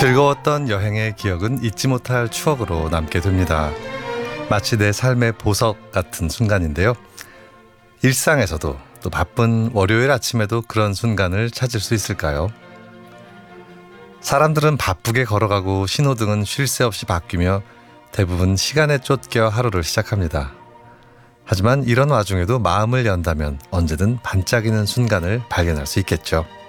즐거웠던 여행의 기억은 잊지 못할 추억으로 남게 됩니다. 마치 내 삶의 보석 같은 순간인데요. 일상에서도 또 바쁜 월요일 아침에도 그런 순간을 찾을 수 있을까요? 사람들은 바쁘게 걸어가고 신호등은 쉴 새 없이 바뀌며 대부분 시간에 쫓겨 하루를 시작합니다. 하지만 이런 와중에도 마음을 연다면 언제든 반짝이는 순간을 발견할 수 있겠죠.